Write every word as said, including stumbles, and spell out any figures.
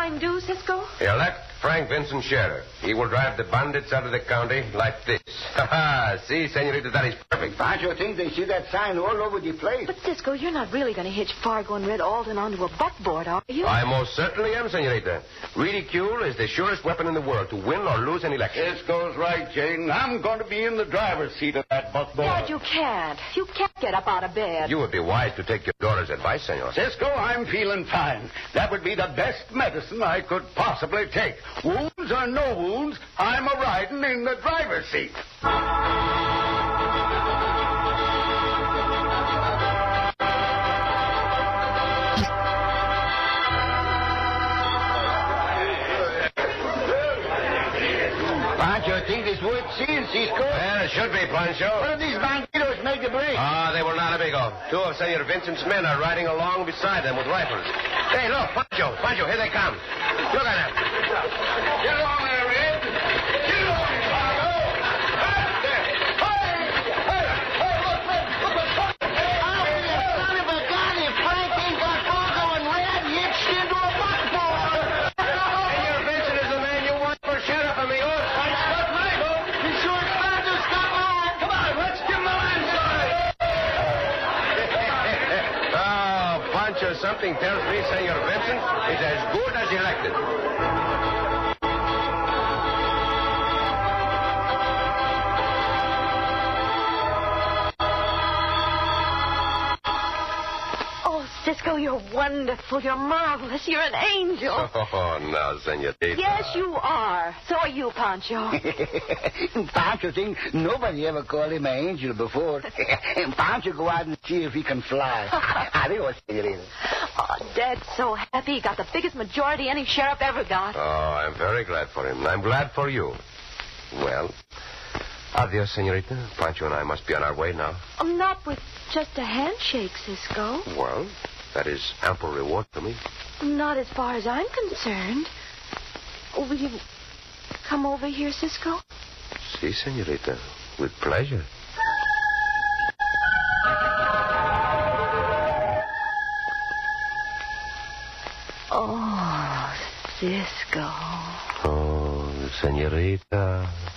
sign do, Cisco? Elect Frank Vincent Scherer. He will drive the bandits out of the county like this. Ha ha! See, senorita, that is perfect. Pancho thinks they see that sign all over the place. But, Cisco, you're not really going to hitch Fargo and Red Alton onto a buckboard, are you? I most certainly am, senorita. Ridicule is the surest weapon in the world to win or lose an election. Cisco's right, Jane. I'm going to be in the driver's seat of that buckboard. Dad, you can't. You can't get up out of bed. You would be wise to take your daughter's advice, senor. Cisco, I'm feeling fine. That would be the best medicine I could possibly take. Wounds or no wounds, I'm a-riding in the driver's seat. Pancho, think it's worth seeing, Cisco? Well, it should be, Pancho. What if these banditos make a break? Ah, they will not, amigo. Two of Senor Vincent's men are riding along beside them with rifles. Hey, look, Pancho, Pancho, here they come. Look at them. Get along there, Red. Get along, Fargo. There. Hey, hey, hey, look, look, look what's coming. Oh, you son of a gun, if Frank ain't got Fargo and Red hitched into a buckboard. Senor Vincent is the man you want for sheriff, amigo. Be sure it's fun to stop on. Come on, let's give him the landslide. Oh, Pancho, something tells me Senor Vincent is as good as elected. Oh, Cisco, you're wonderful. You're marvelous. You're an angel. Oh, now, senorita. Yes, you are. So are you, Pancho. Pancho thinks nobody ever called him an angel before. And Pancho go out and see if he can fly. Adios, senorita. Oh, Dad's so happy. He got the biggest majority any sheriff ever got. Oh, I'm very glad for him. I'm glad for you. Well, adios, senorita. Pancho and I must be on our way now. Oh, not with just a handshake, Cisco. Well, that is ample reward for me. Not as far as I'm concerned. Oh, will you come over here, Cisco? Si, senorita. With pleasure. Oh, Cisco. Oh, senorita.